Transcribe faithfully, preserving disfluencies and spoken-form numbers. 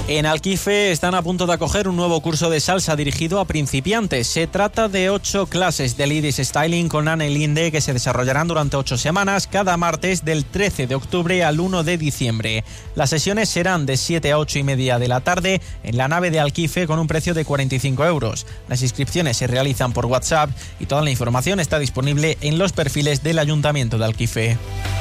En Alquife están a punto de acoger un nuevo curso de salsa dirigido a principiantes. Se trata de ocho clases de Ladies Styling con Anne Linde que se desarrollarán durante ocho semanas, cada martes del trece de octubre al uno de diciembre. Las sesiones serán de siete a ocho y media de la tarde en la nave de Alquife con un precio de cuarenta y cinco euros. Las inscripciones se realizan por WhatsApp y toda la información está disponible en los perfiles del Ayuntamiento de Alquife.